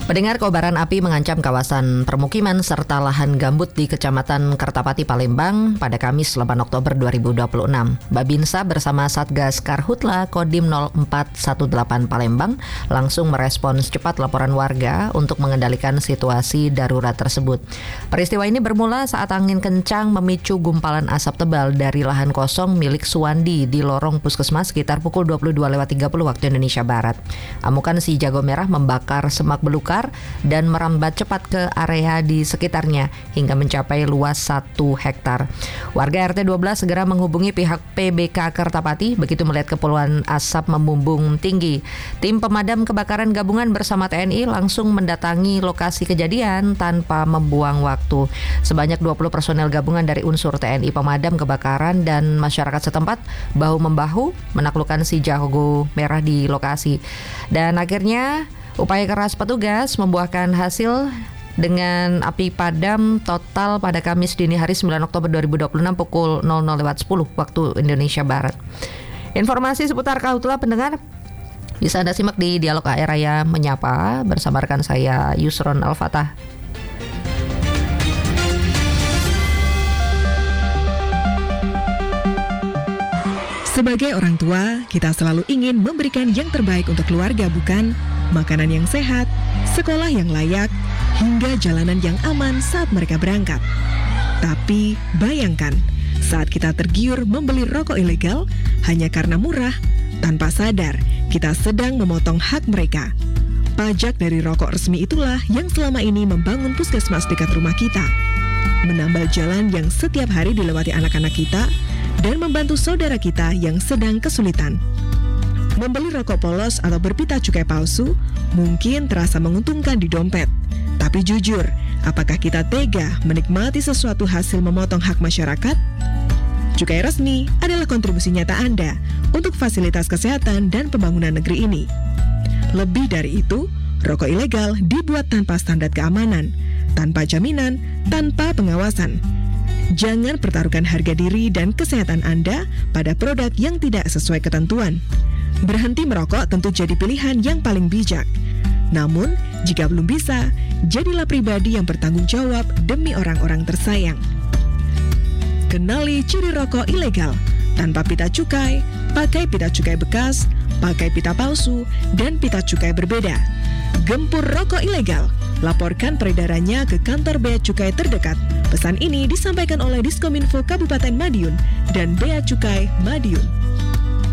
Pendengar, kobaran api mengancam kawasan permukiman serta lahan gambut di Kecamatan Kertapati, Palembang pada Kamis 8 Oktober 2026. Babinsa bersama Satgas Karhutla Kodim 0418 Palembang langsung merespons cepat laporan warga untuk mengendalikan situasi darurat tersebut. Peristiwa ini bermula saat angin kencang memicu gumpalan asap tebal dari lahan kosong milik Suwandi di lorong puskesmas sekitar pukul 22.30 waktu Indonesia Barat. Amukan si jago merah membakar semak belukar dan merambat cepat ke area di sekitarnya hingga mencapai luas 1 hektar. Warga RT 12 segera menghubungi pihak PBK Kertapati begitu melihat kepulan asap membumbung tinggi. Tim pemadam kebakaran gabungan bersama TNI langsung mendatangi lokasi kejadian tanpa membuang waktu. Sebanyak 20 personel gabungan dari unsur TNI pemadam kebakaran dan masyarakat setempat bahu-membahu menaklukkan si jago merah di lokasi. Dan akhirnya upaya keras petugas membuahkan hasil dengan api padam total pada Kamis dini hari 9 Oktober 2026 pukul 00.10 waktu Indonesia Barat. Informasi seputar Karhutla, pendengar, bisa Anda simak di Dialog AR Raya Menyapa bersama rekan saya Yusron Al-Fatah. Sebagai orang tua, kita selalu ingin memberikan yang terbaik untuk keluarga, bukan? Makanan yang sehat, sekolah yang layak, hingga jalanan yang aman saat mereka berangkat. Tapi bayangkan, saat kita tergiur membeli rokok ilegal hanya karena murah, tanpa sadar kita sedang memotong hak mereka. Pajak dari rokok resmi itulah yang selama ini membangun puskesmas dekat rumah kita, menambal jalan yang setiap hari dilewati anak-anak kita, dan membantu saudara kita yang sedang kesulitan. Membeli rokok polos atau berpita cukai palsu mungkin terasa menguntungkan di dompet. Tapi jujur, apakah kita tega menikmati sesuatu hasil memotong hak masyarakat? Cukai resmi adalah kontribusi nyata Anda untuk fasilitas kesehatan dan pembangunan negeri ini. Lebih dari itu, rokok ilegal dibuat tanpa standar keamanan, tanpa jaminan, tanpa pengawasan. Jangan pertaruhkan harga diri dan kesehatan Anda pada produk yang tidak sesuai ketentuan. Berhenti merokok tentu jadi pilihan yang paling bijak. Namun, jika belum bisa, jadilah pribadi yang bertanggung jawab demi orang-orang tersayang. Kenali ciri rokok ilegal. Tanpa pita cukai, pakai pita cukai bekas, pakai pita palsu, dan pita cukai berbeda. Gempur rokok ilegal. Laporkan peredarannya ke kantor Bea Cukai terdekat. Pesan ini disampaikan oleh Diskominfo Kabupaten Madiun dan Bea Cukai Madiun.